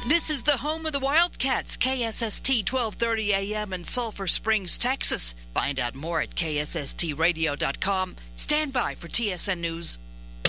This is the home of the Wildcats, KSST 1230 AM in Sulphur Springs, Texas. Find out more at ksstradio.com. Stand by for TSN News.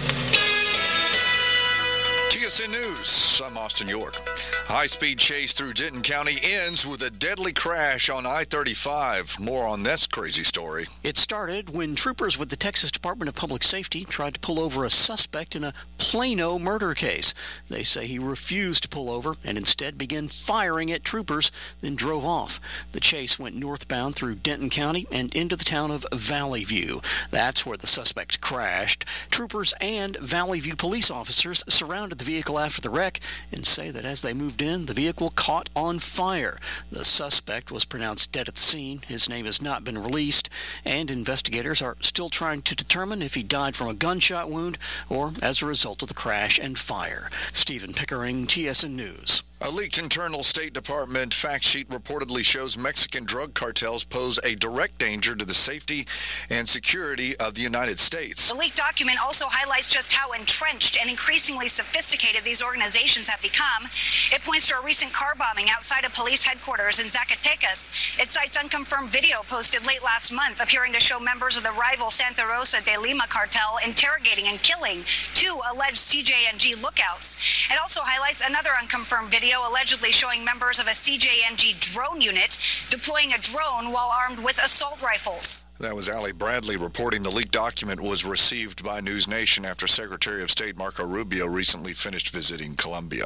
TSN News, I'm Austin York. High-speed chase through Denton County ends with a deadly crash on I-35. More on this crazy story. It started when troopers with the Texas Department of Public Safety tried to pull over a suspect in a Plano murder case. They say he refused to pull over and instead began firing at troopers, then drove off. The chase went northbound through Denton County and into the town of Valley View. That's where the suspect crashed. Troopers and Valley View police officers surrounded the vehicle after the wreck and say that as they moved in, the vehicle caught on fire. The suspect was pronounced dead at the scene. His name has not been released, and investigators are still trying to determine if he died from a gunshot wound or as a result of the crash and fire. Stephen Pickering, TSN News. A leaked internal State Department fact sheet reportedly shows Mexican drug cartels pose a direct danger to the safety and security of the United States. The leaked document also highlights just how entrenched and increasingly sophisticated these organizations have become. It points to a recent car bombing outside of police headquarters in Zacatecas. It cites unconfirmed video posted late last month appearing to show members of the rival Santa Rosa de Lima cartel interrogating and killing two alleged CJNG lookouts. It also highlights another unconfirmed video allegedly showing members of a CJNG drone unit deploying a drone while armed with assault rifles. That was Allie Bradley reporting the leaked document was received by News Nation after Secretary of State Marco Rubio recently finished visiting Colombia.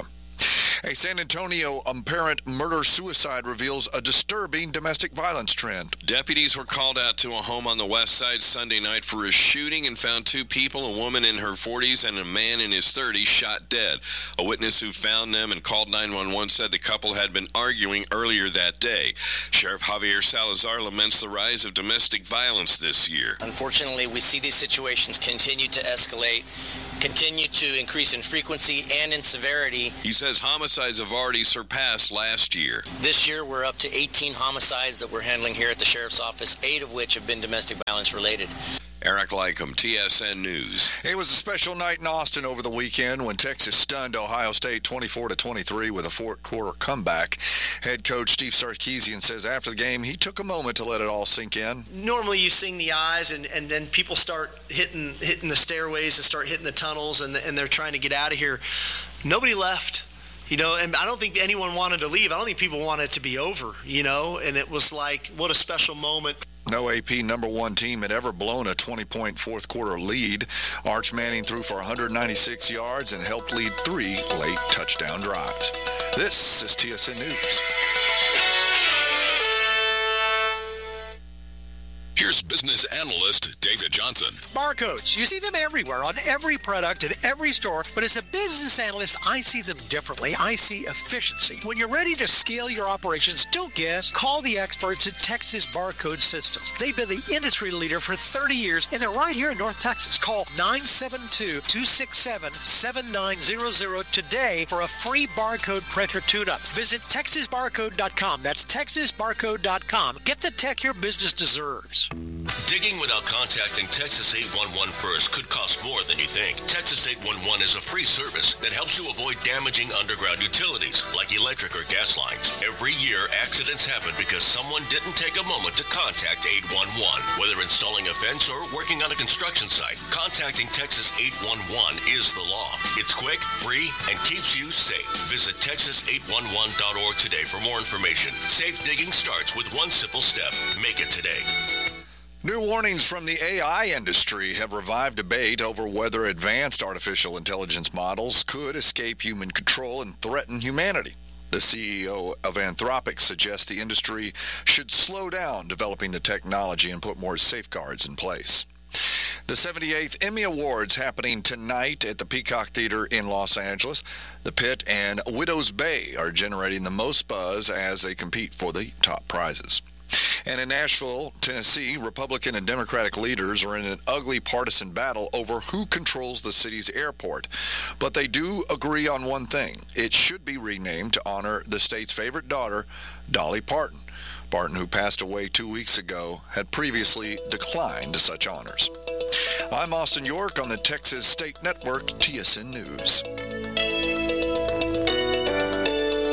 A San Antonio apparent murder-suicide reveals a disturbing domestic violence trend. Deputies were called out to a home on the west side Sunday night for a shooting and found two people, a woman in her 40s and a man in his 30s, shot dead. A witness who found them and called 911 said the couple had been arguing earlier that day. Sheriff Javier Salazar laments the rise of domestic violence this year. Unfortunately, we see these situations continue to escalate, continue to increase in frequency and in severity. He says homicides have already surpassed last year. This year, we're up to 18 homicides that we're handling here at the Sheriff's Office, 8 of which have been domestic violence related. Eric Lycum, TSN News. It was a special night in Austin over the weekend when Texas stunned Ohio State 24-23 with a fourth-quarter comeback. Head coach Steve Sarkisian says after the game he took a moment to let it all sink in. Normally you sing the eyes and then people start hitting the stairways and start hitting the tunnels and they're trying to get out of here. Nobody left. And I don't think anyone wanted to leave. I don't think people wanted it to be over, and it was like, what a special moment. No AP number one team had ever blown a 20-point fourth-quarter lead. Arch Manning threw for 196 yards and helped lead 3 late touchdown drives. This is TSN News. Here's business analyst David Johnson. Barcodes. You see them everywhere on every product in every store, but as a business analyst, I see them differently. I see efficiency. When you're ready to scale your operations, don't guess. Call the experts at Texas Barcode Systems. They've been the industry leader for 30 years, and they're right here in North Texas. Call 972-267-7900 today for a free barcode printer tune-up. Visit TexasBarcode.com. That's TexasBarcode.com. Get the tech your business deserves. Digging without contacting Texas 811 first could cost more than you think. Texas 811 is a free service that helps you avoid damaging underground utilities like electric or gas lines. Every year, accidents happen because someone didn't take a moment to contact 811. Whether installing a fence or working on a construction site, contacting Texas 811 is the law. It's quick, free, and keeps you safe. Visit Texas811.org today for more information. Safe digging starts with one simple step. Make it today. New warnings from the AI industry have revived debate over whether advanced artificial intelligence models could escape human control and threaten humanity. The CEO of Anthropic suggests the industry should slow down developing the technology and put more safeguards in place. The 78th Emmy Awards happening tonight at the Peacock Theater in Los Angeles. The Pit and Widow's Bay are generating the most buzz as they compete for the top prizes. And in Nashville, Tennessee, Republican and Democratic leaders are in an ugly partisan battle over who controls the city's airport. But they do agree on one thing. It should be renamed to honor the state's favorite daughter, Dolly Parton. Parton, who passed away 2 weeks ago, had previously declined such honors. I'm Austin York on the Texas State Network, TSN News.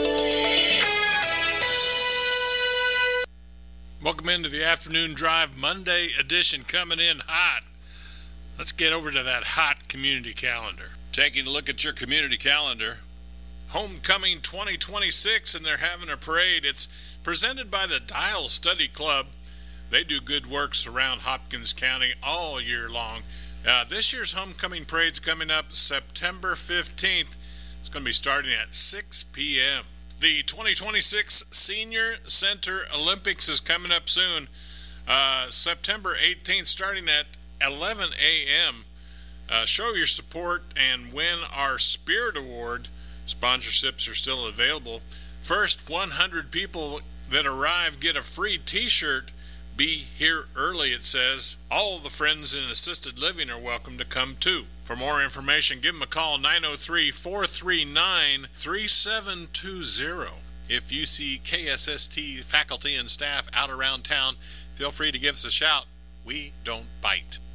into the afternoon drive Monday edition coming in hot. Let's get over to that hot community calendar. Taking a look at your community calendar. Homecoming 2026, and they're having a parade. It's presented by the Dial Study Club. They do good works around Hopkins County all year long. This year's homecoming parade's coming up September 15th. It's going to be starting at 6 p.m. The 2026 Senior Center Olympics is coming up soon. September 18th, starting at 11 a.m. Show your support and win our Spirit Award. Sponsorships are still available. First 100 people that arrive get a free t-shirt. Be here early, it says. All the friends in assisted living are welcome to come too. For more information, give them a call, 903-439-3720. If you see KSST faculty and staff out around town, feel free to give us a shout. We don't bite.